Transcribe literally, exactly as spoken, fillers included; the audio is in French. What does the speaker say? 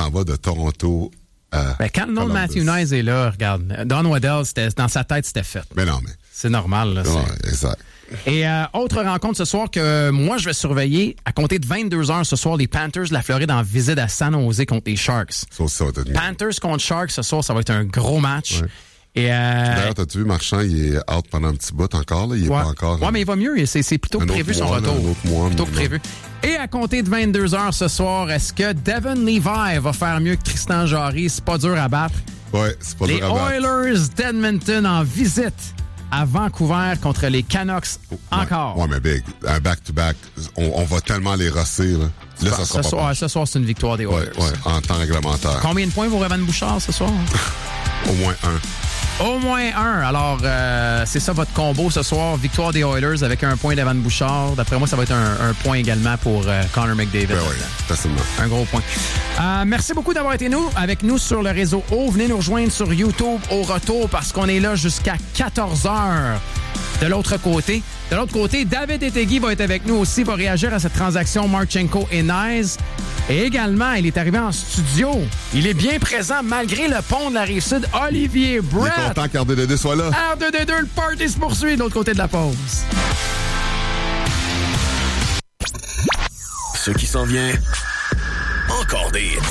s'en va de Toronto à... Ben, quand le nom de Matthew Knies est là, regarde, Don Waddell, c'était, dans sa tête, c'était fait. Mais non, mais... C'est normal, là. Ouais, c'est... exact. Et euh, autre rencontre ce soir que euh, moi, je vais surveiller, à compter de vingt-deux heures ce soir, les Panthers de la Floride en visite à San Jose contre les Sharks. Ça, ça va être... Panthers contre Sharks, ce soir, ça va être un gros match. Ouais. Et euh... D'ailleurs, t'as-tu vu, Marchand, il est out pendant un petit bout encore, là. Il est ouais. pas encore... Ouais, mais il va mieux. C'est, c'est plutôt prévu son mois, retour. Là, un autre mois, plutôt que prévu. Et à compter de vingt-deux heures ce soir, est-ce que Devon Levi va faire mieux que Tristan Jarry? C'est pas dur à battre. Ouais, c'est pas les dur à battre. Les Oilers d'Edmonton en visite à Vancouver contre les Canucks encore. Ouais, ouais mais Big, un back-to-back, on, on va tellement les rosser, là. Là, ça sera ce, pas soir, ce soir, c'est une victoire des Oilers. Ouais, ouais, en temps réglementaire. Combien de points vaut Evan Bouchard ce soir? Au moins un. Au moins un. Alors, euh, c'est ça votre combo ce soir. Victoire des Oilers avec un point d'Evan Bouchard. D'après moi, ça va être un, un point également pour euh, Connor McDavid. Ben oui, facilement. Un gros point. Euh, merci beaucoup d'avoir été nous, avec nous sur le réseau O. Venez nous rejoindre sur YouTube au retour parce qu'on est là jusqu'à quatorze heures. De l'autre côté. De l'autre côté, David Etegui va être avec nous aussi, va réagir à cette transaction Marchenko et Knies. Et également, il est arrivé en studio. Il est bien présent malgré le pont de la Rive-Sud. Olivier Brett. Il est content qu'R deux D deux soit là. R deux D deux, le party se poursuit de l'autre côté de la pause. Ce qui s'en vient, encore des